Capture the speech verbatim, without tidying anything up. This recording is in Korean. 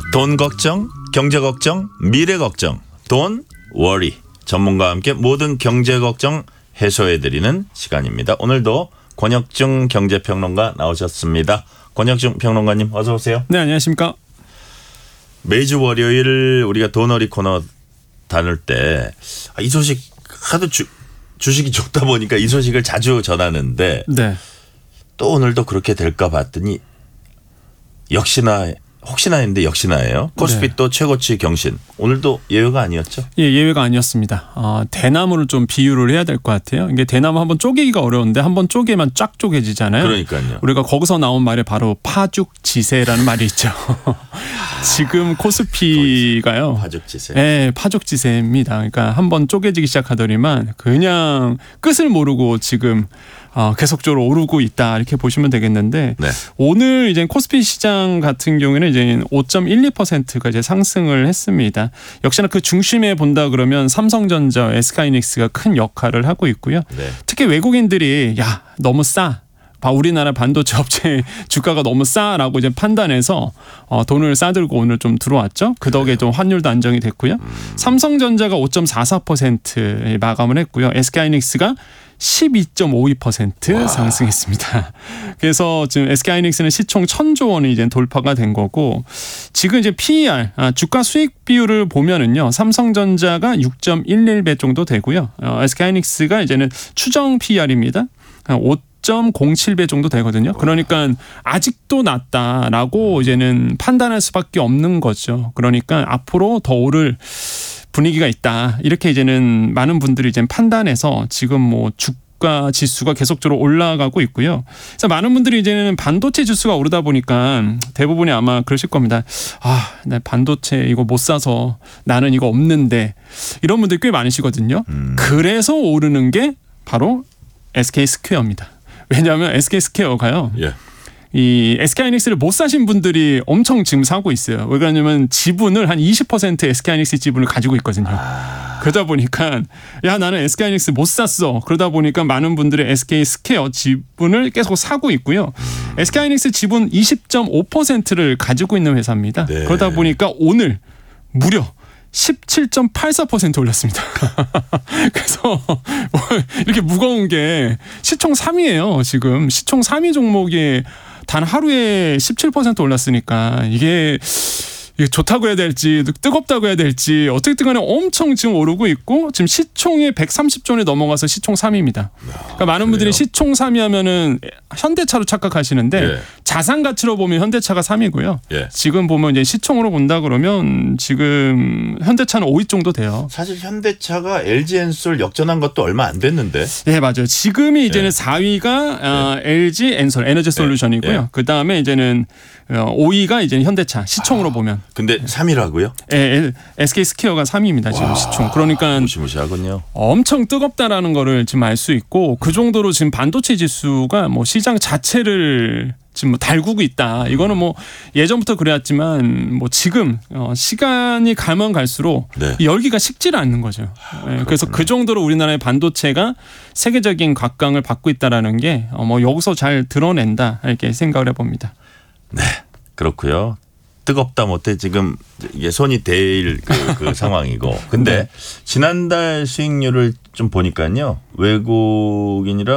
돈 걱정, 경제 걱정, 미래 걱정, 돈 워리 전문가와 함께 모든 경제 걱정 해소해드리는 시간입니다. 오늘도 권혁중 경제평론가 나오셨습니다. 권혁중 평론가님 어서 오세요. 네, 안녕하십니까. 매주 월요일 우리가 돈워리 코너 다룰 때 이 소식 하도 주, 주식이 좋다 보니까 이 소식을 자주 전하는데 네. 또 오늘도 그렇게 될까 봤더니 역시나 혹시나 했는데 역시나예요. 코스피 네. 또 최고치 경신. 오늘도 예외가 아니었죠? 예, 예외가 아니었습니다. 어, 대나무를 좀 비유를 해야 될 것 같아요. 이게 대나무 한번 쪼개기가 어려운데 한번 쪼개면 쫙 쪼개지잖아요. 그러니까요. 우리가 거기서 나온 말이 바로 파죽지세라는 말이 있죠. 지금 코스피가요. 파죽지세. 네, 파죽지세입니다. 그러니까 한번 쪼개지기 시작하더니만 그냥 끝을 모르고 지금 어, 계속적으로 오르고 있다 이렇게 보시면 되겠는데 네. 오늘 이제 코스피 시장 같은 경우에는 이제 오 점 일이 퍼센트가 이제 상승을 했습니다. 역시나 그 중심에 본다 그러면 삼성전자, 에스케이하이닉스가 큰 역할을 하고 있고요. 네. 특히 외국인들이 야 너무 싸. 우리나라 반도체 업체 주가가 너무 싸라고 이제 판단해서 어, 돈을 싸들고 오늘 좀 들어왔죠. 그 덕에 좀 환율도 안정이 됐고요. 음. 삼성전자가 오 점 사사 퍼센트 마감을 했고요. 에스케이하이닉스가 십이 점 오이 퍼센트 와. 상승했습니다. 그래서 지금 에스케이하이닉스는 시총 천조 원이 이제 돌파가 된 거고 지금 이제 피이알 아, 주가 수익 비율을 보면은요 삼성전자가 육 점 일일 배 정도 되고요. 어, 에스케이하이닉스가 이제는 추정 피이알입니다. 오 점 공칠 배 정도 되거든요. 그러니까 아직도 낮다라고 이제는 판단할 수밖에 없는 거죠. 그러니까 앞으로 더 오를 분위기가 있다. 이렇게 이제는 많은 분들이 이제 판단해서 지금 뭐 주가 지수가 계속적으로 올라가고 있고요. 그래서 많은 분들이 이제는 반도체 지수가 오르다 보니까 대부분이 아마 그러실 겁니다. 아, 나 반도체 이거 못 사서 나는 이거 없는데 이런 분들이 꽤 많으시거든요. 음. 그래서 오르는 게 바로 에스케이스퀘어입니다. 왜냐하면 에스케이스퀘어가요. 예. 이 에스케이하이닉스를 못 사신 분들이 엄청 지금 사고 있어요. 왜 그러냐면 지분을 한 이십 퍼센트 에스케이하이닉스 지분을 가지고 있거든요. 아. 그러다 보니까 야 나는 에스케이하이닉스 못 샀어. 그러다 보니까 많은 분들이 에스케이스퀘어 지분을 계속 사고 있고요. 음. 에스케이하이닉스 지분 이십 점 오 퍼센트를 가지고 있는 회사입니다. 네. 그러다 보니까 오늘 무려 십칠 점 팔사 퍼센트 올랐습니다. 그래서 이렇게 무거운 게 시총 삼 위예요. 지금 시총 삼 위 종목이 단 하루에 십칠 퍼센트 올랐으니까 이게 이게 좋다고 해야 될지 뜨겁다고 해야 될지 어떻게든 간에 엄청 지금 오르고 있고 지금 시총이 백삼십조 원이 넘어가서 시총 삼 위입니다. 그러니까 많은 그래요? 분들이 시총 삼 위 하면은 현대차로 착각하시는데 예. 자산 가치로 보면 현대차가 삼 위고요. 예. 지금 보면 이제 시총으로 본다 그러면 지금 현대차는 오 위 정도 돼요. 사실 현대차가 엘지엔솔 역전한 것도 얼마 안 됐는데. 네, 맞아요. 지금이 이제는 예. 사 위가 예. 엘지엔솔 에너지 솔루션이고요. 예. 그 다음에 이제는 오 위가 이제 현대차 시총으로 아, 보면. 근데 삼 위라고요? 예, 에스케이스퀘어가 삼 위입니다. 지금 와, 시총. 그러니까 무시무시하군요. 엄청 뜨겁다라는 거를 지금 알 수 있고 그 정도로 지금 반도체 지수가 뭐 시장 자체를 지금 뭐 달구고 있다. 이거는 뭐 예전부터 그래왔지만 뭐 지금 어 시간이 가면 갈수록 네. 열기가 식지를 않는 거죠. 아, 네. 그래서 그 정도로 우리나라의 반도체가 세계적인 각광을 받고 있다라는 게 뭐 여기서 잘 드러낸다 이렇게 생각을 해봅니다. 네, 그렇고요. 뜨겁다 못해 지금 이게 손이 대일 그, 그 상황이고. 근데 네. 지난달 수익률을 좀 보니까요. 외국인이랑